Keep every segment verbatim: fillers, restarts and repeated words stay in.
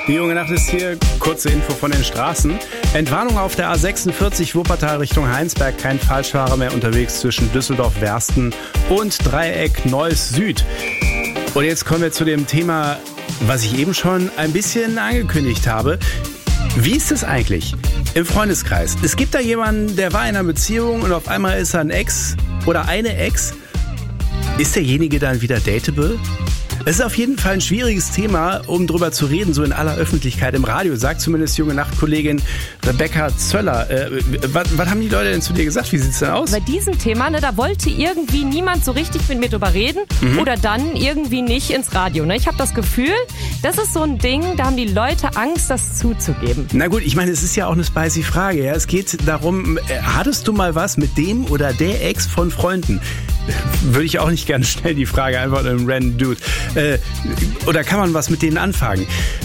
Die junge Nacht ist hier. Kurze Info von den Straßen. Entwarnung auf der A sechsundvierzig Wuppertal Richtung Heinsberg. Kein Falschfahrer mehr unterwegs zwischen Düsseldorf-Wersten und Dreieck Neuss Süd. Und jetzt kommen wir zu dem Thema, was ich eben schon ein bisschen angekündigt habe. Wie ist es eigentlich im Freundeskreis? Es gibt da jemanden, der war in einer Beziehung und auf einmal ist er ein Ex oder eine Ex. Ist derjenige dann wieder dateable? Es ist auf jeden Fall ein schwieriges Thema, um drüber zu reden, so in aller Öffentlichkeit im Radio, sagt zumindest junge Nachtkollegin Rebecca Zöller. Äh, was, was haben die Leute denn zu dir gesagt? Wie sieht's denn aus? Bei diesem Thema, ne, da wollte irgendwie niemand so richtig mit mir drüber reden mhm. oder dann irgendwie nicht ins Radio. Ne? Ich habe das Gefühl, das ist so ein Ding, da haben die Leute Angst, das zuzugeben. Na gut, ich meine, es ist ja auch eine spicy Frage. Ja? Es geht darum, äh, hattest du mal was mit dem oder der Ex von Freunden? Würde ich auch nicht gerne stellen, die Frage, einfach einem random Dude. Äh, oder kann man was mit denen anfangen?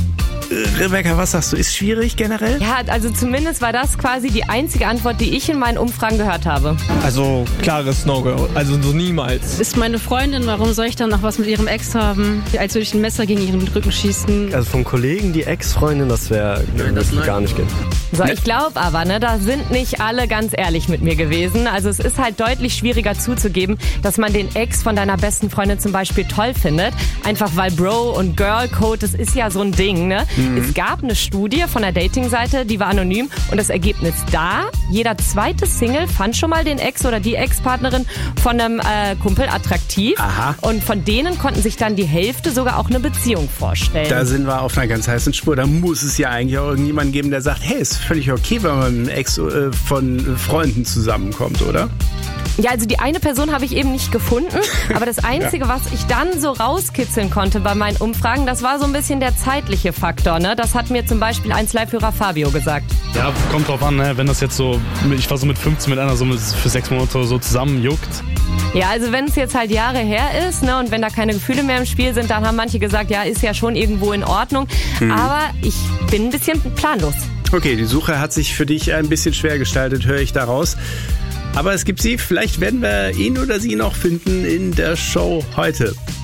Rebecca, was sagst du? Ist schwierig generell? Ja, also zumindest war das quasi die einzige Antwort, die ich in meinen Umfragen gehört habe. Also klares No-Go, also so niemals. Ist meine Freundin, warum soll ich dann noch was mit ihrem Ex haben? Als würde ich ein Messer gegen ihren Rücken schießen. Also von Kollegen die Ex-Freundin, das wäre gar nicht gehen. So, ich glaube aber, ne, da sind nicht alle ganz ehrlich mit mir gewesen. Also es ist halt deutlich schwieriger zuzugeben, dass man den Ex von deiner besten Freundin zum Beispiel toll findet. Einfach weil Bro und Girl Code, das ist ja so ein Ding, ne? Mhm. Es gab eine Studie von der Dating-Seite, die war anonym und das Ergebnis da, jeder zweite Single fand schon mal den Ex oder die Ex-Partnerin von einem äh, Kumpel attraktiv. Aha. Und von denen konnten sich dann die Hälfte sogar auch eine Beziehung vorstellen. Da sind wir auf einer ganz heißen Spur. Da muss es ja eigentlich auch irgendjemanden geben, der sagt, hey, ist völlig okay, wenn man mit einem Ex äh, von Freunden zusammenkommt, oder? Ja, also die eine Person habe ich eben nicht gefunden, aber das Einzige, ja. was ich dann so rauskitzeln konnte bei meinen Umfragen, das war so ein bisschen der zeitliche Faktor, ne? Das hat mir zum Beispiel eins Live-Hörer Fabio gesagt. Ja, kommt drauf an, ne? Wenn das jetzt so, ich war so mit fünfzehn mit einer so für sechs Monate oder so zusammenjuckt. Ja, also wenn es jetzt halt Jahre her ist, ne, und wenn da keine Gefühle mehr im Spiel sind, dann haben manche gesagt, ja, ist ja schon irgendwo in Ordnung, mhm. aber ich bin ein bisschen planlos. Okay, die Suche hat sich für dich ein bisschen schwer gestaltet, höre ich daraus. Aber es gibt sie, vielleicht werden wir ihn oder sie noch finden in der Show heute.